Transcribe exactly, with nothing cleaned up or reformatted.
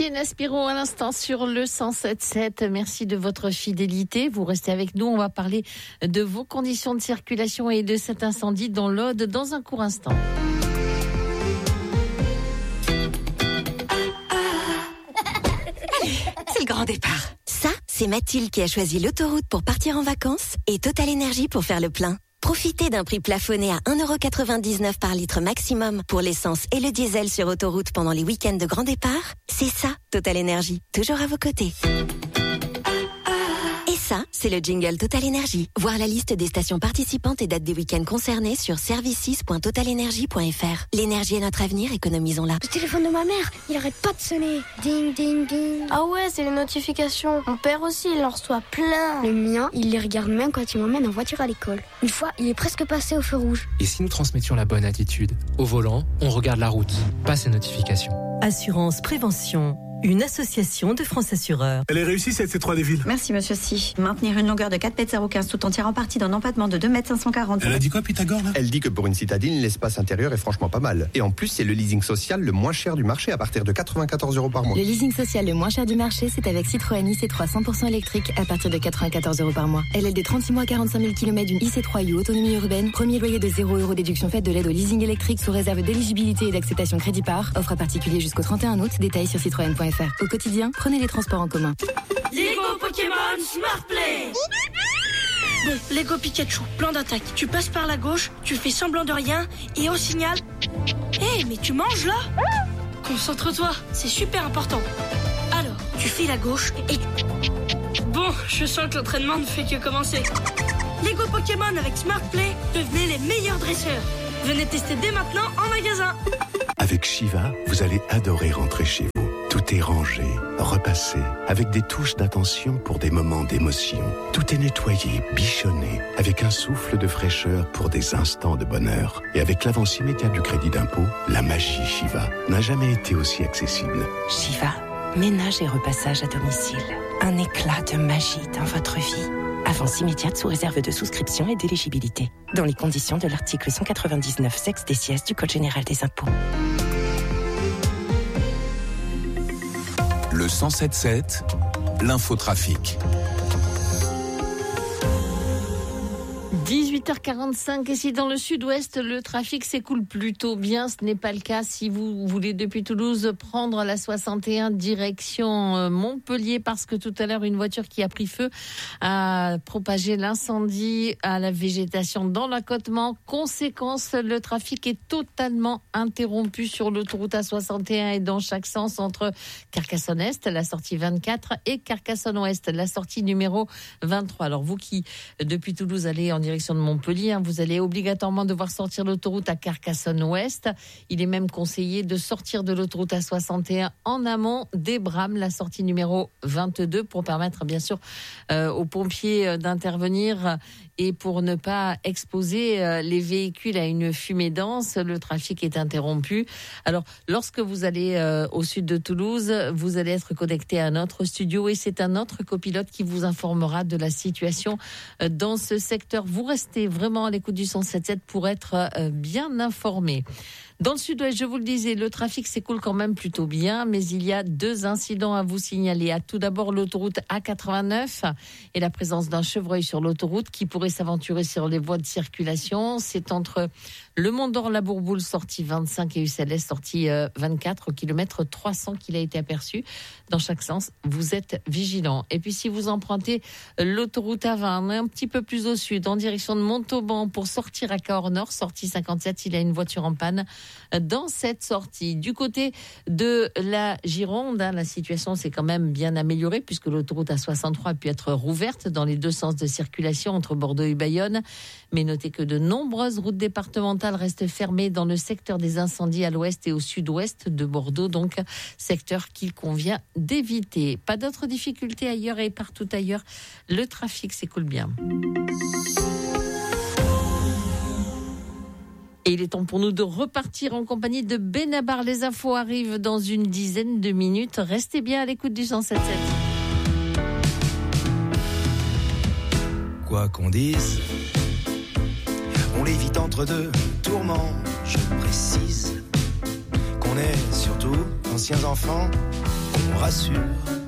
Sienna Spiro à l'instant sur le cent sept sept. Merci de votre fidélité. Vous restez avec nous. On va parler de vos conditions de circulation et de cet incendie dans l'Aude dans un court instant. C'est le grand départ. Ça, c'est Mathilde qui a choisi l'autoroute pour partir en vacances et Total Énergie pour faire le plein. Profitez d'un prix plafonné à un euro quatre-vingt-dix-neuf par litre maximum pour l'essence et le diesel sur autoroute pendant les week-ends de grand départ. C'est ça, Total Énergie, toujours à vos côtés. Et ça, c'est le jingle Total Énergie. Voir la liste des stations participantes et dates des week-ends concernés sur services point total énergie point f r. L'énergie est notre avenir, économisons-la. Le téléphone de ma mère, il arrête pas de sonner. Ding, ding, ding. Ah ouais, c'est les notifications. Mon père aussi, il en reçoit plein. Le mien, il les regarde même quand il m'emmène en voiture à l'école. Une fois, il est presque passé au feu rouge. Et si nous transmettions la bonne attitude ? Au volant, on regarde la route, pas ces notifications. Assurance Prévention, une association de France Assureurs. Elle est réussie cette C trois des villes. Merci monsieur Si. Maintenir une longueur de quatre mètres zéro quinze tout en tirant parti d'un empattement de deux mètres cinq cent quarante. Elle a dit quoi Pythagore là ? Elle dit que pour une citadine, l'espace intérieur est franchement pas mal. Et en plus, c'est le leasing social le moins cher du marché à partir de quatre-vingt-quatorze euros par mois. Le leasing social le moins cher du marché, c'est avec Citroën I C trois cent pour cent électrique à partir de quatre-vingt-quatorze euros par mois. L L D trente-six mois, quarante-cinq mille kilomètres d'une I C trois U autonomie urbaine. Premier loyer de zéro euros, déduction faite de l'aide au leasing électrique sous réserve d'éligibilité et d'acceptation crédit par. Offre à particulier jusqu'au trente et un août. Détails sur citroën point f r. Au quotidien, prenez les transports en commun. Lego Pokémon Smart Play. Bon, Lego Pikachu, plan d'attaque. Tu passes par la gauche, tu fais semblant de rien, et au signal... Hé, hey, mais tu manges là ? Concentre-toi, c'est super important. Alors, tu fais la gauche et... Bon, je sens que l'entraînement ne fait que commencer. Lego Pokémon avec Smart Play, devenez les meilleurs dresseurs. Venez tester dès maintenant en magasin. Avec Shiva, vous allez adorer rentrer chez vous. Tout est rangé, repassé, avec des touches d'attention pour des moments d'émotion. Tout est nettoyé, bichonné, avec un souffle de fraîcheur pour des instants de bonheur. Et avec l'avance immédiate du crédit d'impôt, la magie Shiva n'a jamais été aussi accessible. Shiva, ménage et repassage à domicile. Un éclat de magie dans votre vie. Avance immédiate sous réserve de souscription et d'éligibilité. Dans les conditions de l'article cent quatre-vingt-dix-neuf sexe des sièges du Code général des impôts. Le cent sept sept, l'infotrafic. dix-huit heures quarante-cinq, ici dans le sud-ouest, le trafic s'écoule plutôt bien. Ce n'est pas le cas si vous voulez depuis Toulouse prendre la soixante et un direction Montpellier, parce que tout à l'heure, une voiture qui a pris feu a propagé l'incendie à la végétation dans l'accotement. Conséquence, le trafic est totalement interrompu sur l'autoroute A soixante et un et dans chaque sens entre Carcassonne-Est, la sortie vingt-quatre, et Carcassonne-Ouest, la sortie numéro vingt-trois. Alors vous qui, depuis Toulouse, allez en direction de Montpellier, hein, vous allez obligatoirement devoir sortir l'autoroute à Carcassonne-Ouest. Il est même conseillé de sortir de l'autoroute A soixante et un en amont des Brames, la sortie numéro vingt-deux, pour permettre bien sûr euh, aux pompiers d'intervenir et pour ne pas exposer euh, les véhicules à une fumée dense. Le trafic est interrompu. Alors, lorsque vous allez euh, au sud de Toulouse, vous allez être connecté à notre studio et c'est un autre copilote qui vous informera de la situation euh, dans ce secteur. Vous restez vraiment à l'écoute du cent sept sept pour être euh, bien informé. Dans le sud-ouest, je vous le disais, le trafic s'écoule quand même plutôt bien, mais il y a deux incidents à vous signaler. À tout d'abord, l'autoroute A quatre-vingt-neuf et la présence d'un chevreuil sur l'autoroute qui pourrait s'aventurer sur les voies de circulation. C'est entre le Mont-d'Or-la-Bourboule, sortie vingt-cinq, et U C L S, sortie vingt-quatre, au kilomètre trois cents qu'il a été aperçu. Dans chaque sens, vous êtes vigilants. Et puis, si vous empruntez l'autoroute A vingt, un petit peu plus au sud, en direction de Montauban, pour sortir à Cahors-Nord, sortie cinquante-sept, il y a une voiture en panne dans cette sortie. Du côté de la Gironde, hein, la situation s'est quand même bien améliorée puisque l'autoroute A soixante-trois a pu être rouverte dans les deux sens de circulation entre Bordeaux et Bayonne. Mais notez que de nombreuses routes départementales restent fermées dans le secteur des incendies à l'ouest et au sud-ouest de Bordeaux, donc secteur qu'il convient d'éviter. Pas d'autres difficultés ailleurs et partout ailleurs, le trafic s'écoule bien. Et il est temps pour nous de repartir en compagnie de Benabar. Les infos arrivent dans une dizaine de minutes. Restez bien à l'écoute du cent sept sept. Quoi qu'on dise, on l'évite entre deux tourments. Je précise qu'on est surtout anciens enfants, qu'on rassure.